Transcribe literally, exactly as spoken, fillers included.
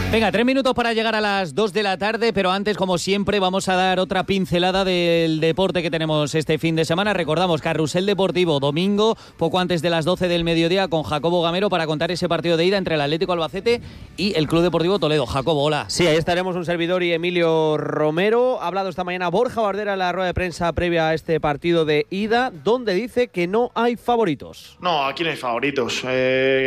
Venga, tres minutos para llegar a las dos de la tarde, pero antes, como siempre, vamos a dar otra pincelada del deporte que tenemos este fin de semana. Recordamos, Carrusel Deportivo, domingo, poco antes de las doce del mediodía, con Jacobo Gamero para contar ese partido de ida entre el Atlético Albacete y el Club Deportivo Toledo. Jacobo, hola. Sí, ahí estaremos un servidor y Emilio Romero. Ha hablado esta mañana Borja Bardera en la rueda de prensa previa a este partido de ida, donde dice que no hay favoritos. No, aquí no hay favoritos. Eh...